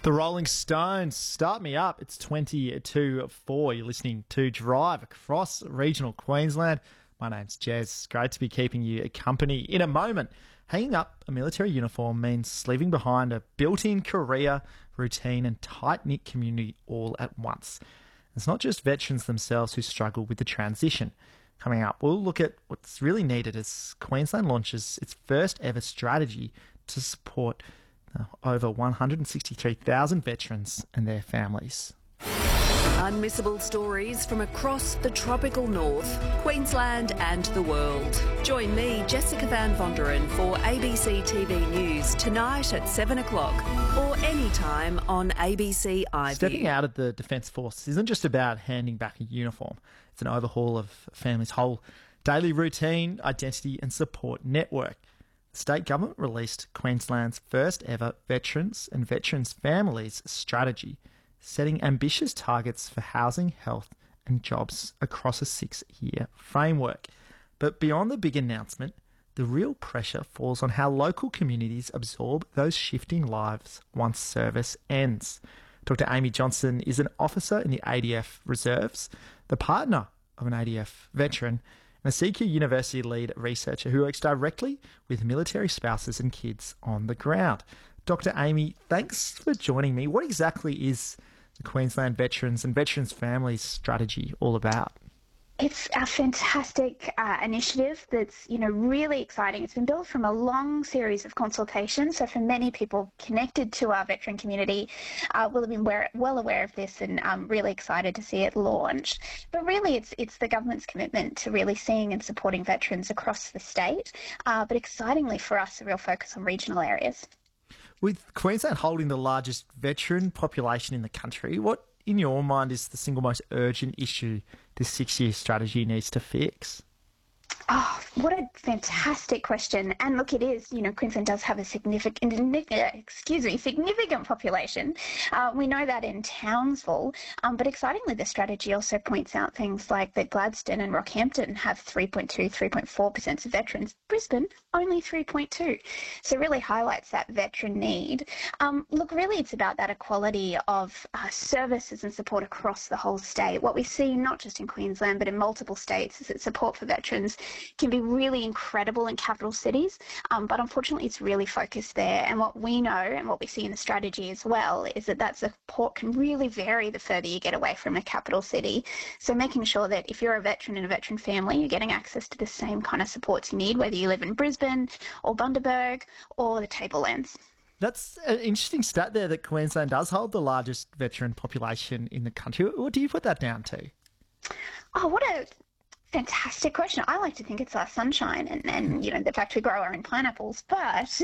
The Rolling Stones, start me up. It's 20 to 4. You're listening to Drive across regional Queensland. My name's Jez. Great to be keeping you company. In a moment, hanging up a military uniform means leaving behind a built-in career, routine and tight-knit community all at once. It's not just veterans themselves who struggle with the transition. Coming up, we'll look at what's really needed as Queensland launches its first ever strategy to support over 163,000 veterans and their families. Unmissable stories from across the tropical north, Queensland and the world. Join me, Jessica Van Vonderen, for ABC TV News tonight at 7 o'clock or anytime on ABC iView. Stepping out of the Defence Force isn't just about handing back a uniform. It's an overhaul of a family's whole daily routine, identity and support network. The state government released Queensland's first ever Veterans and Veterans Families strategy, setting ambitious targets for housing, health and jobs across a 6-year framework. But beyond the big announcement, the real pressure falls on how local communities absorb those shifting lives once service ends. Dr. Amy Johnson is an officer in the ADF Reserves, the partner of an ADF veteran, and a CQ University lead researcher who works directly with military spouses and kids on the ground. Dr. Amy, thanks for joining me. What exactly is the Queensland Veterans and Veterans Families strategy all about? It's a fantastic initiative that's, really exciting. It's been built from a long series of consultations. So for many people connected to our veteran community, will have been well aware of this and really excited to see it launched. But really, it's the government's commitment to really seeing and supporting veterans across the state. But excitingly for us, a real focus on regional areas. With Queensland holding the largest veteran population in the country, what, in your mind, is the single most urgent issue this 6-year strategy needs to fix? Oh, what a fantastic question. And look, it is, Queensland does have a significant population. We know that in Townsville. But excitingly, the strategy also points out things like that Gladstone and Rockhampton have 3.4% of veterans. Brisbane, only 3.2. So it really highlights that veteran need. Look, really, it's about that equality of services and support across the whole state. What we see, not just in Queensland, but in multiple states, is that support for veterans can be really incredible in capital cities, but unfortunately it's really focused there. And what we know and what we see in the strategy as well is that support can really vary the further you get away from a capital city. So making sure that if you're a veteran in a veteran family, you're getting access to the same kind of supports you need, whether you live in Brisbane or Bundaberg or the Tablelands. That's an interesting stat there that Queensland does hold the largest veteran population in the country. What do you put that down to? Oh, what a fantastic question. I like to think it's our sunshine and the fact we grow our own pineapples. But,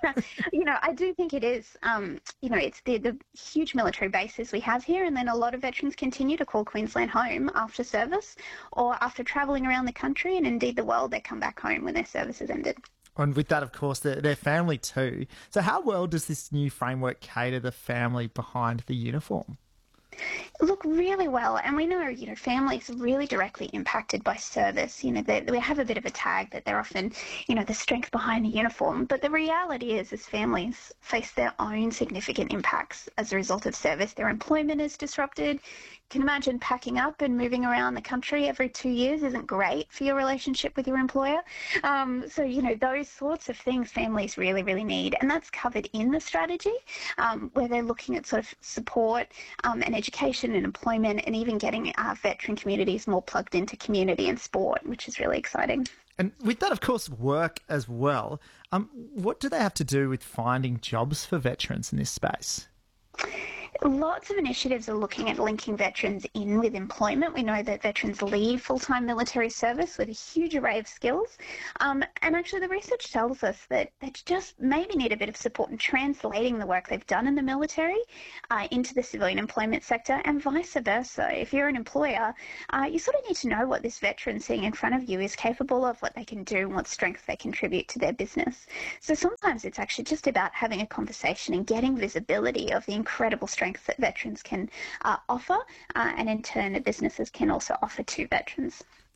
I do think it is, it's the huge military bases we have here. And then a lot of veterans continue to call Queensland home after service or after travelling around the country and indeed the world. They come back home when their service has ended. And with that, of course, their family too. So how well does this new framework cater the family behind the uniform? Look, really well. And we know, families are really directly impacted by service. We have a bit of a tag that they're often, the strength behind the uniform. But the reality is families face their own significant impacts as a result of service. Their employment is disrupted. You can imagine packing up and moving around the country every 2 years isn't great for your relationship with your employer. Those sorts of things families really, really need. And that's covered in the strategy, where they're looking at sort of support and education and employment and even getting veteran communities more plugged into community and sport, which is really exciting. And with that, of course, work as well. What do they have to do with finding jobs for veterans in this space? Lots of initiatives are looking at linking veterans in with employment. We know that veterans leave full-time military service with a huge array of skills. And actually the research tells us that they just maybe need a bit of support in translating the work they've done in the military into the civilian employment sector and vice versa. If you're an employer, you sort of need to know what this veteran sitting in front of you is capable of, what they can do and what strengths they contribute to their business. So sometimes it's actually just about having a conversation and getting visibility of the incredible strengths that veterans can offer, and in turn the businesses can also offer to veterans.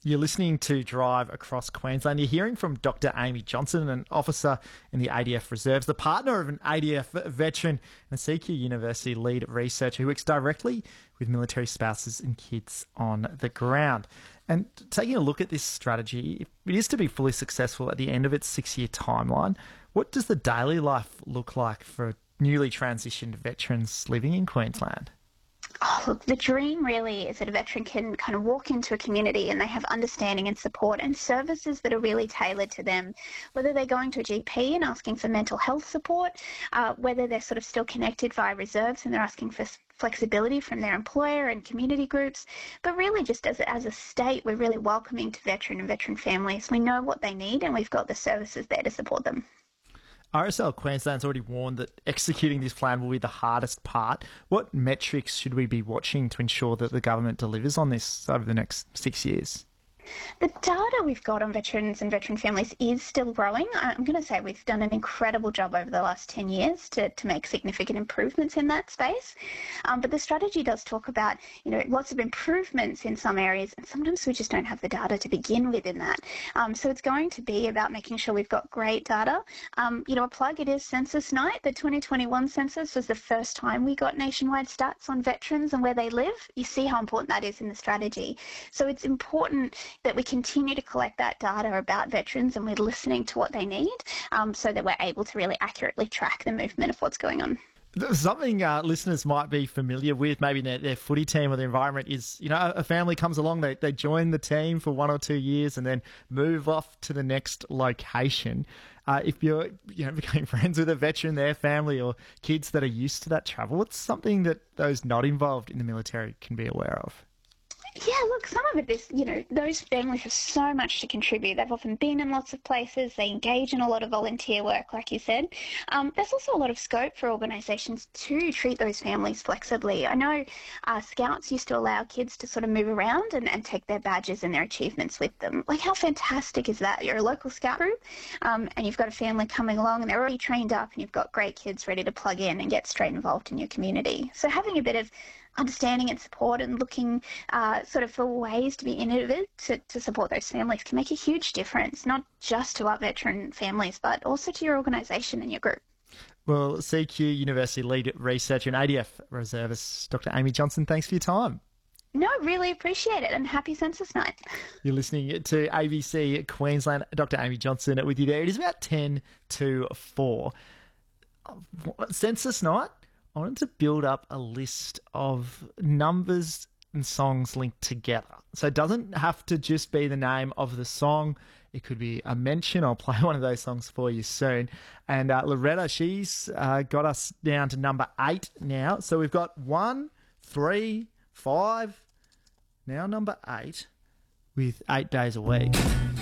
You're listening to Drive Across Queensland. You're hearing from Dr. Amy Johnson, an officer in the ADF Reserves, the partner of an ADF veteran and CQ University lead researcher who works directly with military spouses and kids on the ground. And taking a look at this strategy, if it is to be fully successful at the end of its 6-year timeline, what does the daily life look like for newly transitioned veterans living in Queensland? Oh, look, the dream really is that a veteran can kind of walk into a community and they have understanding and support and services that are really tailored to them, whether they're going to a GP and asking for mental health support, whether they're sort of still connected via reserves and they're asking for flexibility from their employer and community groups, but really just as a state, we're really welcoming to veteran and veteran families. We know what they need and we've got the services there to support them. RSL Queensland's already warned that executing this plan will be the hardest part. What metrics should we be watching to ensure that the government delivers on this over the next 6 years? The data we've got on veterans and veteran families is still growing. I'm going to say we've done an incredible job over the last 10 years to make significant improvements in that space. But the strategy does talk about, lots of improvements in some areas, and sometimes we just don't have the data to begin with in that. So it's going to be about making sure we've got great data. A plug, it is Census Night. The 2021 census was the first time we got nationwide stats on veterans and where they live. You see how important that is in the strategy. So it's important that we continue to collect that data about veterans and we're listening to what they need so that we're able to really accurately track the movement of what's going on. Something listeners might be familiar with, maybe their footy team or their environment, is, a family comes along, they join the team for 1 or 2 years and then move off to the next location. If you're, becoming friends with a veteran, their family or kids that are used to that travel, it's something that those not involved in the military can be aware of. Yeah, look, some of it is, those families have so much to contribute. They've often been in lots of places. They engage in a lot of volunteer work, like you said. There's also a lot of scope for organisations to treat those families flexibly. I know Scouts used to allow kids to sort of move around and take their badges and their achievements with them. Like, how fantastic is that? You're a local Scout group and you've got a family coming along and they're already trained up and you've got great kids ready to plug in and get straight involved in your community. So having a bit of understanding and support and looking sort of for ways to be innovative to support those families can make a huge difference, not just to our veteran families, but also to your organisation and your group. Well, CQ University lead researcher and ADF reservist, Dr. Amy Johnson, thanks for your time. No, really appreciate it, and happy Census Night. You're listening to ABC Queensland. Dr. Amy Johnson with you there. It is about 10 to 4. Census Night, I wanted to build up a list of numbers and songs linked together. So it doesn't have to just be the name of the song. It could be a mention. I'll play one of those songs for you soon. And Loretta, she's got us down to number 8 now. So we've got 1, 3, 5, now number 8 with 8 days a week.